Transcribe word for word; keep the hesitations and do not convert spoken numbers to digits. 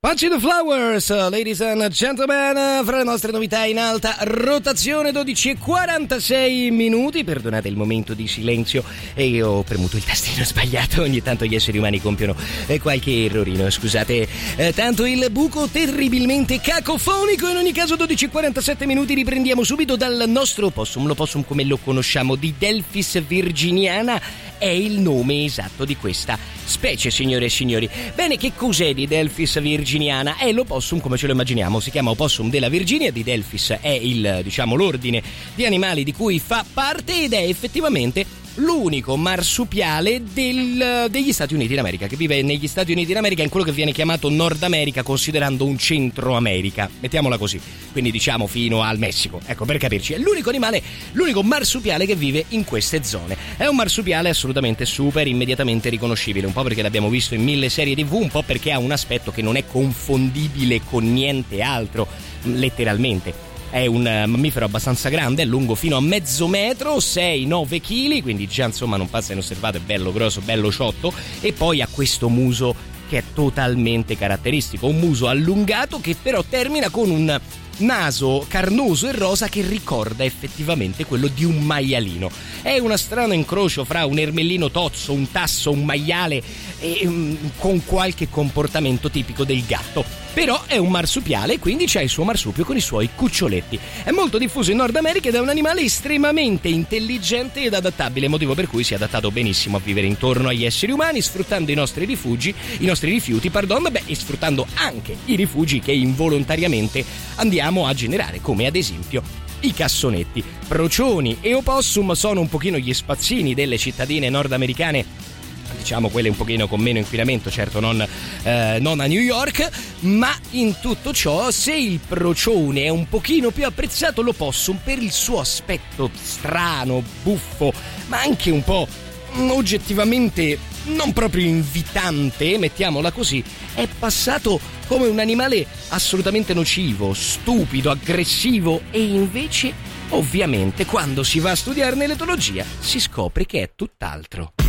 Watch the Flowers, ladies and gentlemen, fra le nostre novità in alta rotazione, dodici e quarantasei minuti. Perdonate il momento di silenzio e io ho premuto il tastino sbagliato. Ogni tanto gli esseri umani compiono eh, qualche errorino, scusate. Eh, tanto il buco terribilmente cacofonico. In ogni caso, dodici e quarantasette minuti, riprendiamo subito dal nostro possum. Lo possum, come lo conosciamo, di Delphis virginiana, è il nome esatto di questa specie, signore e signori. Bene, che cos'è di Delphis virginiana? È l'opossum come ce lo immaginiamo, si chiama opossum della Virginia. Di Delphis è il, diciamo, l'ordine di animali di cui fa parte ed è effettivamente l'unico marsupiale del, degli Stati Uniti d'America, che vive negli Stati Uniti d'America, in quello che viene chiamato Nord America, considerando un Centro America, mettiamola così, quindi diciamo fino al Messico, ecco, per capirci. È l'unico animale, l'unico marsupiale che vive in queste zone. È un marsupiale assolutamente super immediatamente riconoscibile, un po' perché l'abbiamo visto in mille serie tivù, un po' perché ha un aspetto che non è confondibile con niente altro, letteralmente. È un mammifero abbastanza grande, è lungo fino a mezzo metro, sei nove chili, quindi già insomma non passa inosservato, è bello grosso, bello sciotto, e poi ha questo muso che è totalmente caratteristico, un muso allungato che però termina con un naso carnoso e rosa che ricorda effettivamente quello di un maialino. È uno strano incrocio fra un ermellino tozzo, un tasso, un maiale e um, con qualche comportamento tipico del gatto. Però è un marsupiale e quindi c'ha il suo marsupio con i suoi cuccioletti. È molto diffuso in Nord America ed è un animale estremamente intelligente ed adattabile, motivo per cui si è adattato benissimo a vivere intorno agli esseri umani, sfruttando i nostri rifugi, i nostri rifiuti, pardon, beh, e sfruttando anche i rifugi che involontariamente andiamo a generare, come ad esempio i cassonetti. Procioni e opossum sono un pochino gli spazzini delle cittadine nordamericane, diciamo quelle un pochino con meno inquinamento, certo non, eh, non a New York, ma in tutto ciò, se il procione è un pochino più apprezzato, l'opossum, per il suo aspetto strano, buffo, ma anche un po' oggettivamente non proprio invitante, mettiamola così, è passato come un animale assolutamente nocivo, stupido, aggressivo, e invece, ovviamente, quando si va a studiarne l'etologia si scopre che è tutt'altro.